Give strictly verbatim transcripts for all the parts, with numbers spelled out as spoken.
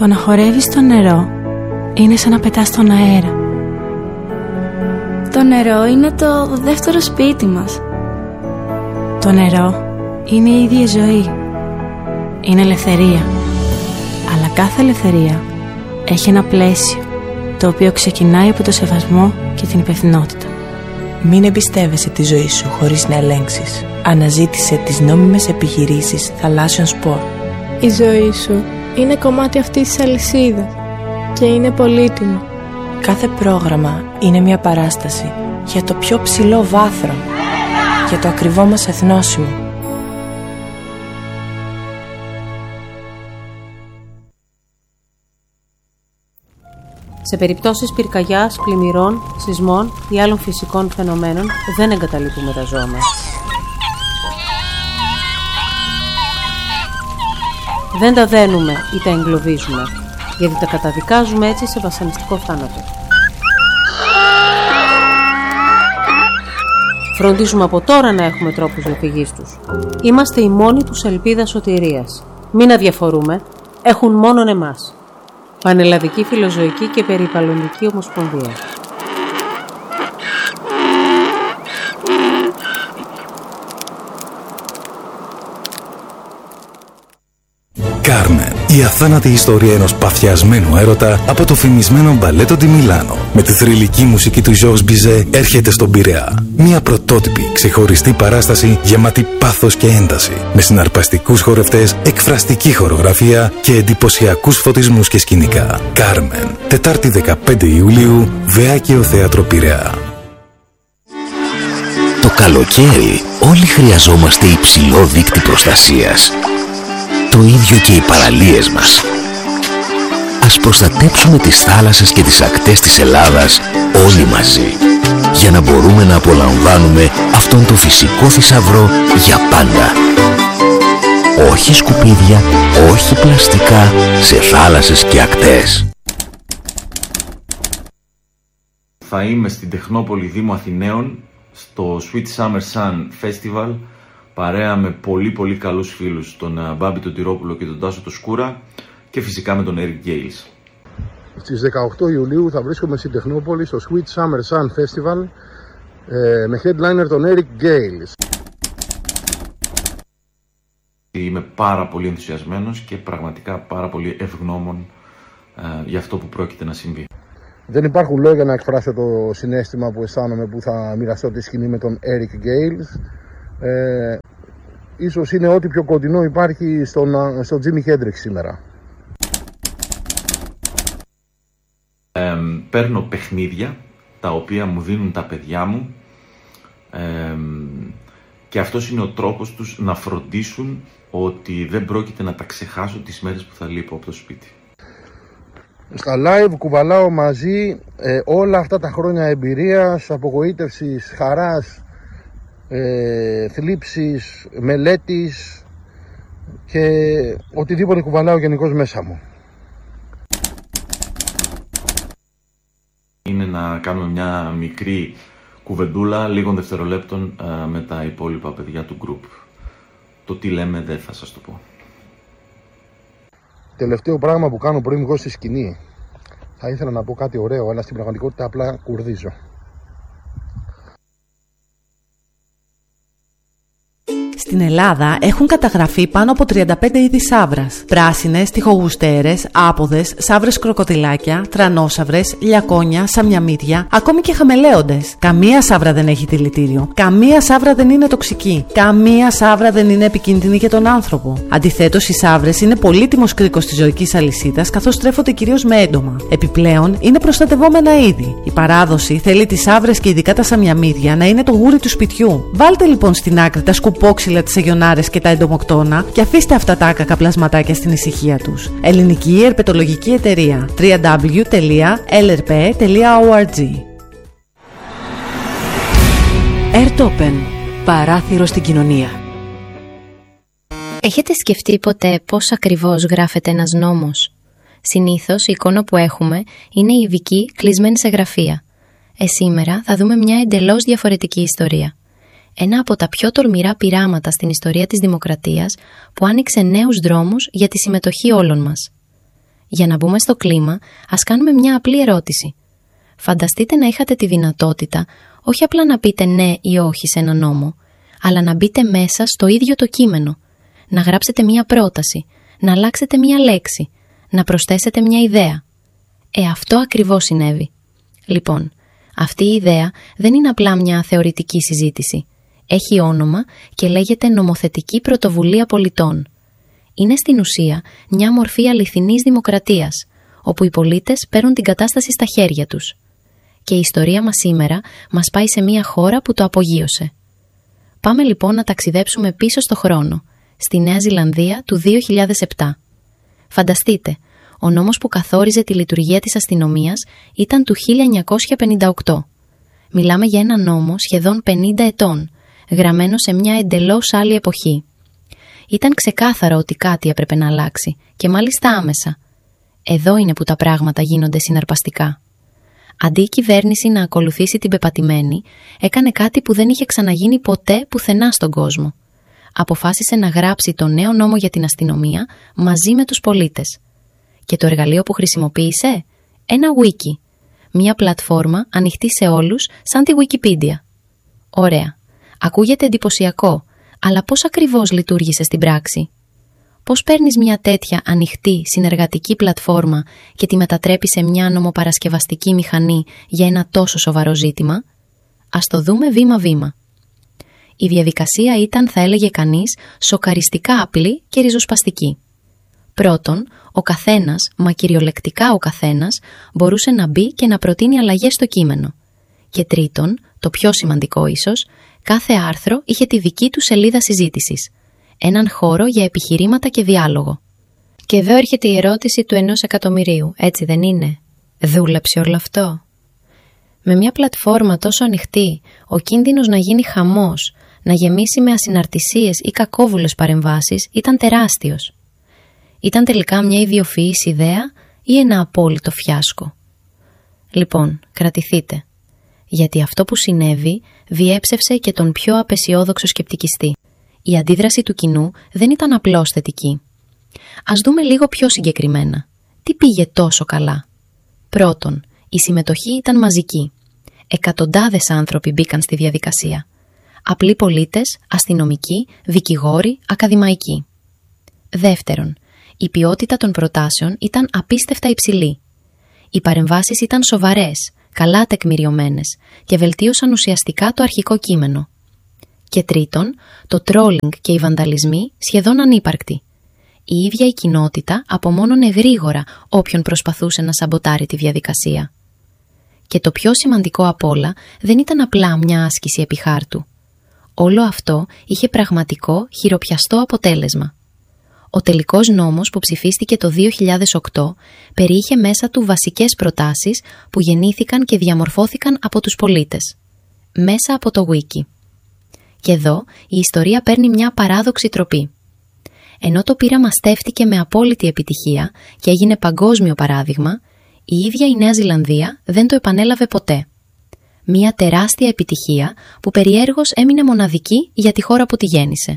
Το να χορεύεις στο νερό είναι σαν να πετάς στον αέρα. Το νερό είναι το δεύτερο σπίτι μας. Το νερό είναι η ίδια ζωή. Είναι ελευθερία. Αλλά κάθε ελευθερία έχει ένα πλαίσιο, το οποίο ξεκινάει από το σεβασμό και την υπευθυνότητα. Μην εμπιστεύεσαι τη ζωή σου χωρίς να ελέγξεις. Αναζήτησε τις νόμιμες επιχειρήσεις θαλάσσιων σπορ. Η ζωή σου είναι κομμάτι αυτής της αλυσίδας και είναι πολύτιμο. Κάθε πρόγραμμα είναι μια παράσταση για το πιο ψηλό βάθρο, για το ακριβό μας εθνόσημο. Σε περιπτώσεις πυρκαγιάς, πλημμυρών, σεισμών ή άλλων φυσικών φαινομένων δεν εγκαταλείπουμε τα ζώα μας. Δεν τα δένουμε ή τα εγκλωβίζουμε, γιατί τα καταδικάζουμε έτσι σε βασανιστικό θάνατο. Φροντίζουμε από τώρα να έχουμε τρόπους διαφυγής τους. Είμαστε οι μόνοι τους ελπίδα σωτηρίας. Μην αδιαφορούμε, έχουν μόνον εμάς. Πανελλαδική Φιλοζωική και Περιβαλλοντική Ομοσπονδία. Κάρμεν, η αθάνατη ιστορία ενός παθιασμένου έρωτα από το φημισμένο μπαλέτο τη Μιλάνο. Με τη θρυλική μουσική του Georges Bizet έρχεται στον Πειραιά. Μια πρωτότυπη, ξεχωριστή παράσταση γεμάτη πάθος και ένταση. Με συναρπαστικούς χορευτές, εκφραστική χορογραφία και εντυπωσιακούς φωτισμούς και σκηνικά. Κάρμεν, Τετάρτη δεκαπέντε Ιουλίου, Βεάκειο Θέατρο Πειραιά. Το καλοκαίρι όλοι χρειαζόμαστε υψηλό δείκτη προστασίας. Το ίδιο και οι παραλίες μας. Ας προστατέψουμε τις θάλασσες και τις ακτές της Ελλάδας όλοι μαζί, για να μπορούμε να απολαμβάνουμε αυτόν τον φυσικό θησαυρό για πάντα. Όχι σκουπίδια, όχι πλαστικά σε θάλασσες και ακτές. Θα είμαι στην Τεχνόπολη Δήμου Αθηναίων, στο Sweet Summer Sun Festival, παρέα με πολύ πολύ καλούς φίλους, τον Μπάμπη τον Τυρόπουλο και τον Τάσο τον Σκούρα, και φυσικά με τον Eric Gales. Στις δεκαοκτώ Ιουλίου θα βρίσκομαι στην Τεχνόπολη στο Sweet Summer Sun Festival ε, με headliner τον Eric Gales. Είμαι πάρα πολύ ενθουσιασμένος και πραγματικά πάρα πολύ ευγνώμων ε, για αυτό που πρόκειται να συμβεί. Δεν υπάρχουν λόγια να εκφράσω το συναίσθημα που αισθάνομαι που θα μοιραστώ τη σκηνή με τον Eric Gales. Ε, ίσως είναι ό,τι πιο κοντινό υπάρχει στον, στον Jimi Hendrix σήμερα. Ε, παίρνω παιχνίδια τα οποία μου δίνουν τα παιδιά μου ε, και αυτός είναι ο τρόπος τους να φροντίσουν ότι δεν πρόκειται να τα ξεχάσω τις μέρες που θα λείπω από το σπίτι. Στα live κουβαλάω μαζί ε, όλα αυτά τα χρόνια εμπειρίας, απογοήτευσης, χαράς, ε, θλίψης, μελέτης και οτιδήποτε κουβαλάω γενικώς μέσα μου. Είναι να κάνουμε μια μικρή κουβεντούλα λίγων δευτερολέπτων ε, με τα υπόλοιπα παιδιά του group. Το τι λέμε δεν θα σας το πω. Τελευταίο πράγμα που κάνω πριν βγω στη σκηνή. Θα ήθελα να πω κάτι ωραίο, αλλά στην πραγματικότητα απλά κουρδίζω. Στην Ελλάδα έχουν καταγραφεί πάνω από τριάντα πέντε είδη σαύρας. Πράσινες, τοιχογουστέρες, άποδες, σαύρες κροκοδιλάκια, τρανόσαυρες, λιακόνια, σαμιαμίδια, ακόμη και χαμελέοντες. Καμία σαύρα δεν έχει δηλητήριο. Καμία σαύρα δεν είναι τοξική. Καμία σαύρα δεν είναι επικίνδυνη για τον άνθρωπο. Αντιθέτως, οι σαύρες είναι πολύτιμος κρίκος της ζωικής αλυσίδας, καθώς τρέφονται κυρίως με έντομα. Επιπλέον, είναι προστατευόμενα είδη. Η παράδοση θέλει τις σαύρες και ειδικά τα σαμιαμίδια να είναι το γούρι του σπιτιού. Βάλτε λοιπόν στην άκρη τα σκουπόξυλα, τις αγιονάρες και τα εντομοκτώνα και αφήστε αυτά τα άκακα πλασματάκια στην ησυχία τους. Ελληνική Ερπετολογική Εταιρεία. double-u double-u double-u τελεία ελ ερ πι τελεία ο αρ τζι. Airtopen. Παράθυρο στην κοινωνία. Έχετε σκεφτεί ποτέ πώς ακριβώς γράφεται ένας νόμος? Συνήθως η εικόνα που έχουμε είναι η ειδική κλεισμένη σε γραφεία. Ε, σήμερα θα δούμε μια εντελώς διαφορετική ιστορία. Ένα από τα πιο τολμηρά πειράματα στην ιστορία της δημοκρατίας που άνοιξε νέους δρόμους για τη συμμετοχή όλων μας. Για να μπούμε στο κλίμα, ας κάνουμε μια απλή ερώτηση. Φανταστείτε να είχατε τη δυνατότητα όχι απλά να πείτε ναι ή όχι σε ένα νόμο, αλλά να μπείτε μέσα στο ίδιο το κείμενο, να γράψετε μια πρόταση, να αλλάξετε μια λέξη, να προσθέσετε μια ιδέα. Ε, αυτό ακριβώς συνέβη. Λοιπόν, αυτή η ιδέα δεν είναι απλά μια θεωρητική συζήτηση. Έχει όνομα και λέγεται νομοθετική πρωτοβουλία πολιτών. Είναι στην ουσία μια μορφή αληθινής δημοκρατίας, όπου οι πολίτες παίρνουν την κατάσταση στα χέρια τους. Και η ιστορία μας σήμερα μας πάει σε μια χώρα που το απογείωσε. Πάμε λοιπόν να ταξιδέψουμε πίσω στο χρόνο, στη Νέα Ζηλανδία του δύο χιλιάδες επτά. Φανταστείτε, ο νόμος που καθόριζε τη λειτουργία της αστυνομίας ήταν του χίλια εννιακόσια πενήντα οκτώ. Μιλάμε για ένα νόμο σχεδόν πενήντα ετών, γραμμένο σε μια εντελώς άλλη εποχή. Ήταν ξεκάθαρο ότι κάτι έπρεπε να αλλάξει, και μάλιστα άμεσα. Εδώ είναι που τα πράγματα γίνονται συναρπαστικά. Αντί η κυβέρνηση να ακολουθήσει την πεπατημένη, έκανε κάτι που δεν είχε ξαναγίνει ποτέ πουθενά στον κόσμο. Αποφάσισε να γράψει το νέο νόμο για την αστυνομία μαζί με τους πολίτες. Και το εργαλείο που χρησιμοποίησε? Ένα wiki. Μια πλατφόρμα ανοιχτή σε όλους σαν τη Wikipedia. Ωραία. Ακούγεται εντυπωσιακό, αλλά πώς ακριβώς λειτουργήσε στην πράξη? Πώς παίρνεις μια τέτοια ανοιχτή συνεργατική πλατφόρμα και τη μετατρέπεις σε μια νομοπαρασκευαστική μηχανή για ένα τόσο σοβαρό ζήτημα? Ας το δούμε βήμα-βήμα. Η διαδικασία ήταν, θα έλεγε κανείς, σοκαριστικά απλή και ριζοσπαστική. Πρώτον, ο καθένας, μα κυριολεκτικά ο καθένας, μπορούσε να μπει και να προτείνει αλλαγές στο κείμενο. Και τρίτον, το πιο σημαντικό ίσως, κάθε άρθρο είχε τη δική του σελίδα συζήτησης. Έναν χώρο για επιχειρήματα και διάλογο. Και εδώ έρχεται η ερώτηση του ενός εκατομμυρίου, έτσι δεν είναι? Δούλεψε όλο αυτό? Με μια πλατφόρμα τόσο ανοιχτή, ο κίνδυνος να γίνει χαμός, να γεμίσει με ασυναρτησίες ή κακόβουλες παρεμβάσεις ήταν τεράστιος. Ήταν τελικά μια ιδιοφυής ιδέα ή ένα απόλυτο φιάσκο? Λοιπόν, κρατηθείτε. Γιατί αυτό που συνέβη διέψευσε και τον πιο απεσιόδοξο σκεπτικιστή. Η αντίδραση του κοινού δεν ήταν απλώς θετική. Ας δούμε λίγο πιο συγκεκριμένα. Τι πήγε τόσο καλά? Πρώτον, η συμμετοχή ήταν μαζική. Εκατοντάδες άνθρωποι μπήκαν στη διαδικασία. Απλοί πολίτες, αστυνομικοί, δικηγόροι, ακαδημαϊκοί. Δεύτερον, η ποιότητα των προτάσεων ήταν απίστευτα υψηλή. Οι παρεμβάσεις ήταν σοβαρές, καλά τεκμηριωμένες και βελτίωσαν ουσιαστικά το αρχικό κείμενο. Και τρίτον, το τρόλινγκ και οι βανταλισμοί σχεδόν ανύπαρκτοι. Η ίδια η κοινότητα απομόνωνε γρήγορα όποιον προσπαθούσε να σαμποτάρει τη διαδικασία. Και το πιο σημαντικό απ' όλα δεν ήταν απλά μια άσκηση επί χάρτου. Όλο αυτό είχε πραγματικό, χειροπιαστό αποτέλεσμα. Ο τελικός νόμος που ψηφίστηκε το δύο χιλιάδες οκτώ περιείχε μέσα του βασικές προτάσεις που γεννήθηκαν και διαμορφώθηκαν από τους πολίτες. Μέσα από το Wiki. Και εδώ η ιστορία παίρνει μια παράδοξη τροπή. Ενώ το πείραμα στέφτηκε με απόλυτη επιτυχία και έγινε παγκόσμιο παράδειγμα, η ίδια η Νέα Ζηλανδία δεν το επανέλαβε ποτέ. Μια τεράστια επιτυχία που περιέργως έμεινε μοναδική για τη χώρα που τη γέννησε.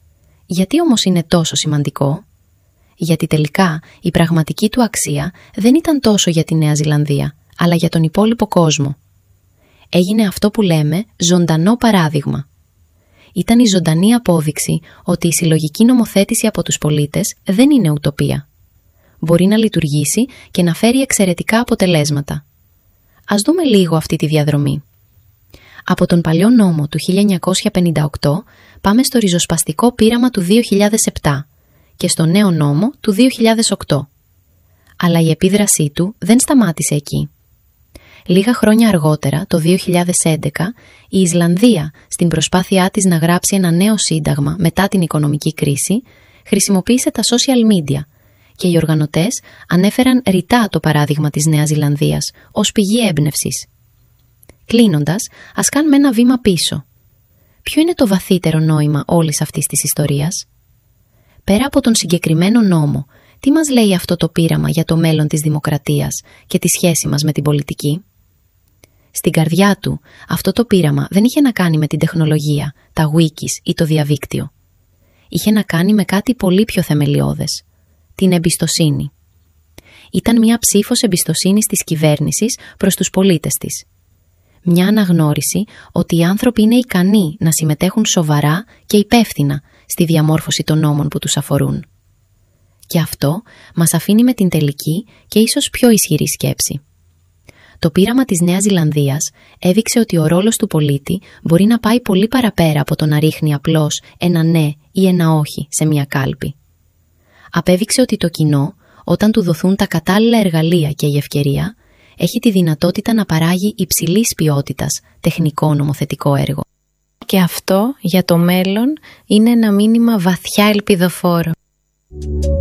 Γιατί όμως είναι τόσο σημαντικό? Γιατί τελικά η πραγματική του αξία δεν ήταν τόσο για τη Νέα Ζηλανδία, αλλά για τον υπόλοιπο κόσμο. Έγινε αυτό που λέμε ζωντανό παράδειγμα. Ήταν η ζωντανή απόδειξη ότι η συλλογική νομοθέτηση από τους πολίτες δεν είναι ουτοπία. Μπορεί να λειτουργήσει και να φέρει εξαιρετικά αποτελέσματα. Ας δούμε λίγο αυτή τη διαδρομή. Από τον παλιό νόμο του χίλια εννιακόσια πενήντα οκτώ πάμε στο ριζοσπαστικό πείραμα του δύο χιλιάδες επτά και στο νέο νόμο του δύο χιλιάδες οκτώ. Αλλά η επίδρασή του δεν σταμάτησε εκεί. Λίγα χρόνια αργότερα, το δύο χιλιάδες έντεκα, η Ισλανδία, στην προσπάθειά της να γράψει ένα νέο σύνταγμα μετά την οικονομική κρίση, χρησιμοποίησε τα social media και οι οργανωτές ανέφεραν ρητά το παράδειγμα της Νέας Ζηλανδίας ως πηγή έμπνευσης. Κλείνοντας, ας κάνουμε ένα βήμα πίσω. Ποιο είναι το βαθύτερο νόημα όλης αυτής της ιστορίας? Πέρα από τον συγκεκριμένο νόμο, τι μας λέει αυτό το πείραμα για το μέλλον της δημοκρατίας και τη σχέση μας με την πολιτική? Στην καρδιά του, αυτό το πείραμα δεν είχε να κάνει με την τεχνολογία, τα wikis ή το διαδίκτυο. Είχε να κάνει με κάτι πολύ πιο θεμελιώδες. Την εμπιστοσύνη. ήταν μια ψήφος εμπιστοσύνης της κυβέρνησης προς τους πολίτες της. Μια αναγνώριση ότι οι άνθρωποι είναι ικανοί να συμμετέχουν σοβαρά και υπεύθυνα στη διαμόρφωση των νόμων που τους αφορούν. Και αυτό μας αφήνει με την τελική και ίσως πιο ισχυρή σκέψη. Το πείραμα της Νέας Ζηλανδίας έδειξε ότι ο ρόλος του πολίτη μπορεί να πάει πολύ παραπέρα από το να ρίχνει απλώς ένα ναι ή ένα όχι σε μια κάλπη. Απέδειξε ότι το κοινό, όταν του δοθούν τα κατάλληλα εργαλεία και η ευκαιρία, έχει τη δυνατότητα να παράγει υψηλής ποιότητας τεχνικό νομοθετικό έργο. Και αυτό για το μέλλον είναι ένα μήνυμα βαθιά ελπιδοφόρο.